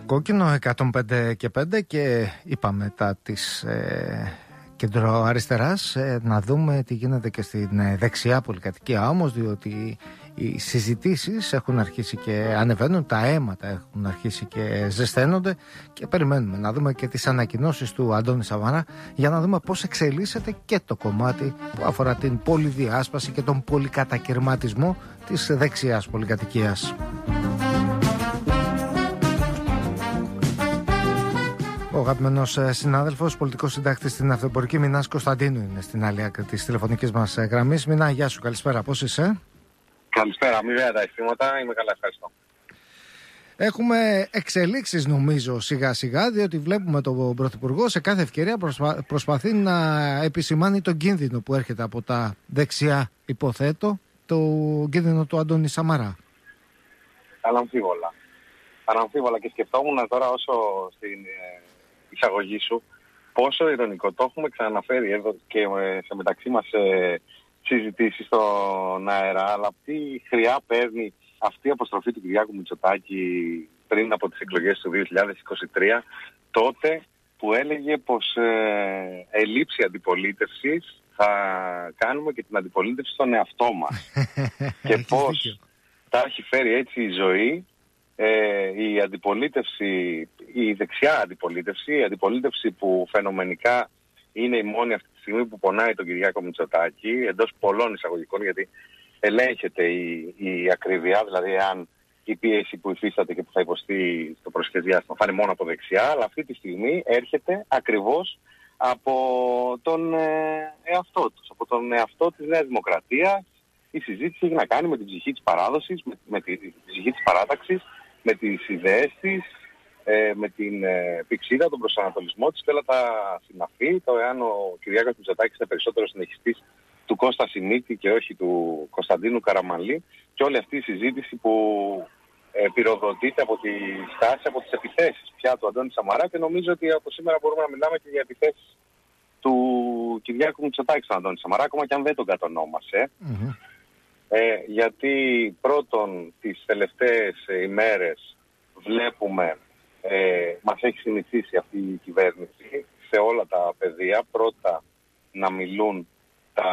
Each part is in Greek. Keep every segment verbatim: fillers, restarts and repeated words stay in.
κόκκινο εκατόν πέντε και πέντε και είπαμε μετά της ε, κεντροαριστεράς ε, να δούμε τι γίνεται και στην ε, δεξιά πολυκατοικία όμως, διότι οι συζητήσεις έχουν αρχίσει και ανεβαίνουν, τα αίματα έχουν αρχίσει και ζεσταίνονται και περιμένουμε να δούμε και τις ανακοινώσεις του Αντώνη Σαμαρά για να δούμε πώς εξελίσσεται και το κομμάτι που αφορά την πολυδιάσπαση και τον πολυκατακαιρματισμό της δεξιάς πολυκατοικίας. Ο αγαπημένος συνάδελφος, πολιτικός συντάκτης στην Αυτοεμπορική, Μινάς Κωνσταντίνου, είναι στην άλλη άκρη της τηλεφωνικής μας γραμμής. Μινά, γεια σου, καλησπέρα, πώς είσαι? Καλησπέρα, μη βέβαια τα αισθήματα, είμαι καλά, ευχαριστώ. Έχουμε εξελίξεις νομίζω σιγά σιγά, διότι βλέπουμε τον Πρωθυπουργό σε κάθε ευκαιρία προσπα... προσπαθεί να επισημάνει τον κίνδυνο που έρχεται από τα δεξιά, υποθέτω, το κίνδυνο του Αντώνη Σαμαρά. Αναμφίβολα. Αναμφίβολα, και σκεφτόμουν τώρα όσο στην εισαγωγή σου πόσο ειρωνικό το έχουμε ξαναφέρει εδώ και σε μεταξύ μας ε, συζητήσεις στον αέρα, αλλά αυτή η χρειά παίρνει αυτή η αποστροφή του Κυριάκου Μητσοτάκη πριν από τις εκλογές του δύο χιλιάδες είκοσι τρία, τότε που έλεγε πως ε, ελήψη αντιπολίτευσης θα κάνουμε και την αντιπολίτευση στον εαυτό μας. Και πως τα έχει φέρει έτσι η ζωή. Ε, η αντιπολίτευση, η δεξιά αντιπολίτευση, η αντιπολίτευση που φαινομενικά είναι η μόνη αυτή τη στιγμή που πονάει τον Κυριάκο Μητσοτάκη, εντός πολλών εισαγωγικών, γιατί ελέγχεται η, η ακρίβεια, δηλαδή αν η πίεση που υφίσταται και που θα υποστεί στο προσεχές διάστημα θα είναι μόνο από δεξιά, αλλά αυτή τη στιγμή έρχεται ακριβώς από τον ε, εαυτό τους, από τον εαυτό της Νέας Δημοκρατίας. Η συζήτηση έχει να κάνει με την ψυχή της παράδοσης, με, με τη, την ψυχή της παράταξης, με τις ιδέες της, ε, με την ε, πηξίδα, τον προσανατολισμό της και όλα τα συναφή, το εάν ο Κυριάκος Μητσοτάκης είναι περισσότερο συνεχιστής του Κώστα Σιμίτη και όχι του Κωνσταντίνου Καραμανλή, και όλη αυτή η συζήτηση που ε, πυροδοτείται από τη στάση, από τις επιθέσεις πια του Αντώνη Σαμαρά, και νομίζω ότι από σήμερα μπορούμε να μιλάμε και για επιθέσεις του Κυριάκου Μητσοτάκη στον Αντώνη Σαμαρά, ακόμα και αν δεν τον κατονόμασε. Mm-hmm. Ε, γιατί πρώτον τις τελευταίες ε, ημέρες βλέπουμε, ε, μας έχει συνηθίσει αυτή η κυβέρνηση σε όλα τα πεδία, πρώτα να μιλούν τα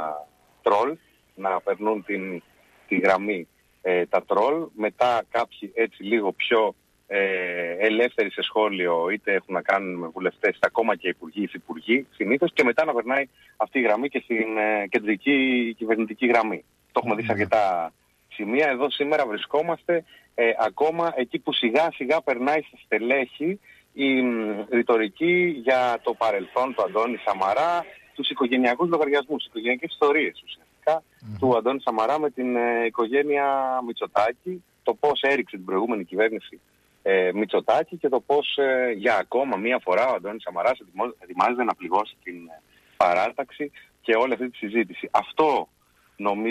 τρόλ, να περνούν την, τη γραμμή ε, τα τρόλ, μετά κάποιοι έτσι λίγο πιο ε, ελεύθεροι σε σχόλιο, είτε έχουν να κάνουν με βουλευτές, ακόμα και υπουργοί, υφυπουργοί συνήθως, και μετά να περνάει αυτή η γραμμή και στην ε, κεντρική κυβερνητική γραμμή. Το έχουμε δει σε αρκετά σημεία. Εδώ σήμερα βρισκόμαστε ε, ακόμα εκεί που σιγά σιγά περνάει στα στελέχη η μ, ρητορική για το παρελθόν του Αντώνη Σαμαρά, τους οικογενειακούς λογαριασμούς, τις οικογενειακές ιστορίες ουσιαστικά mm. του Αντώνη Σαμαρά με την ε, οικογένεια Μητσοτάκη, το πώς έριξε την προηγούμενη κυβέρνηση ε, Μητσοτάκη και το πώς ε, για ακόμα μία φορά ο Αντώνης Σαμαράς ετοιμάζεται να πληγώσει την ε, παράταξη και όλη αυτή τη συζήτηση. Αυτό νομίζω